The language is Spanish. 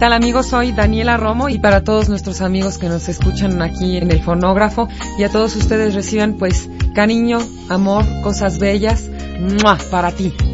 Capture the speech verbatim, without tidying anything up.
tal, amigos? Soy Daniela Romo y para todos nuestros amigos que nos escuchan aquí en el fonógrafo y a todos ustedes reciban pues cariño, amor, cosas bellas, ¡mua!, para ti.